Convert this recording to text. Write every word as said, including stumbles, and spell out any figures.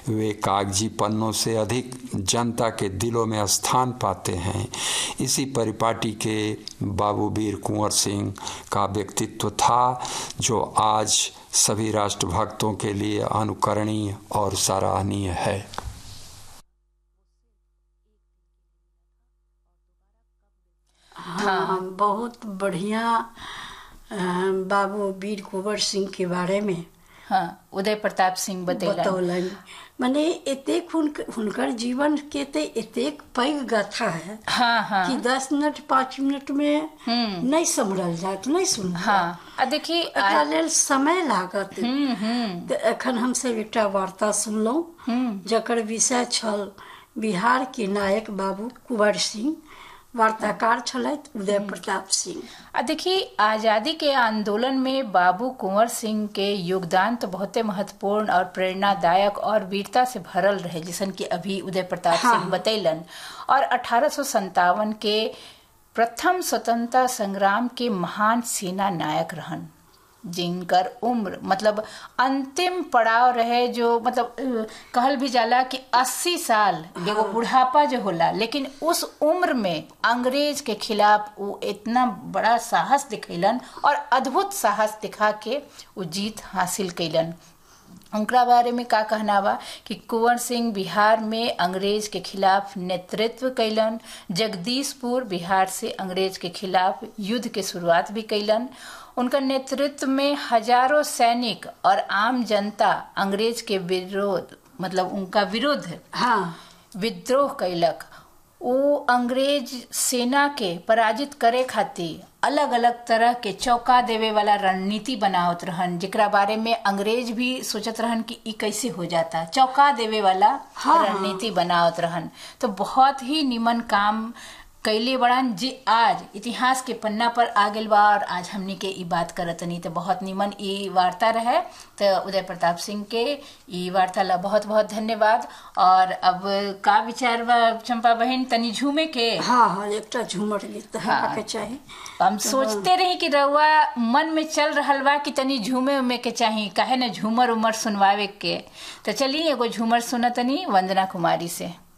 वे कागजी पन्नों से अधिक जनता के दिलों में स्थान पाते हैं। इसी परिपाटी के बाबू वीर कुंवर सिंह का व्यक्तित्व था जो आज सभी राष्ट्रभक्तों के लिए अनुकरणीय और सराहनीय है। हाँ, बहुत बढ़िया बाबू वीर कुंवर सिंह के बारे में हाँ, उदय प्रताप सिंह बतौलन। माने एतेक हुनकर जीवन के ते एतेक पैघ गाथा है हाँ, हाँ। कि दस मिनट पाँच मिनट में नहीं समझल जात, नहीं सुन। हाँ, देखिए एकरा लेल समय लागत। तो एखन हम सब एकटा वार्ता सुनलहुँ जकर विषय छल बिहार के नायक बाबू कुंवर सिंह, वार्ताकार छलैथ उदय प्रताप सिंह। आ देखिए आज़ादी के आंदोलन में बाबू कुंवर सिंह के योगदान तो बहुत महत्वपूर्ण और प्रेरणादायक और वीरता से भरल रहे, जैसन कि अभी उदय प्रताप हाँ। सिंह बतैलन। और अठारह सौ संतावन के प्रथम स्वतंत्रता संग्राम के महान सेना नायक रहन, जिनकर उम्र मतलब अंतिम पड़ाव रहे, जो मतलब कहल भी जाला कि अस्सी साल एगो बुढ़ापा जो होला, लेकिन उस उम्र में अंग्रेज के खिलाफ वो इतना बड़ा साहस दिखैलन और अद्भुत साहस दिखा के वो जीत हासिल कैलन। उनका बारे में का कहना बा कि कुंवर सिंह बिहार में अंग्रेज के खिलाफ नेतृत्व कैलन, जगदीशपुर बिहार से अंग्रेज के खिलाफ युद्ध के शुरुआत भी कैलन। उनका नेतृत्व में हजारों सैनिक और आम जनता अंग्रेज के विरोध मतलब उनका विरोध हाँ। विद्रोह कैलक। वो अंग्रेज सेना के पराजित करे खातिर अलग अलग तरह के चौका देवे वाला रणनीति बनावत रहन, जेकरा बारे में अंग्रेज भी सोचत रहन कि ई कैसे हो जाता, चौका देवे वाला हाँ। रणनीति बनावत रहन। तो बहुत ही निमन काम कैले बड़ान जी आज इतिहास के पन्ना पर आ गइल बा और आज हमनी के ई बात करतनी। तो बहुत निमन ई वार्ता रहे। तो उदय प्रताप सिंह के ई वार्ता ला बहुत बहुत धन्यवाद। और अब का विचार बा चंपा बहन, तनी झूमे के हाँ हाँ एकटा झूमर गीत हाँ। के चाही। हम तो सोचते रही कि रउआ मन में चल रहल बा कि तनी झूमे उमे के चाही, काहे न झूमर उमर सुनवावे के। तो चलिए एगो झूमर सुनतनी वंदना कुमारी से।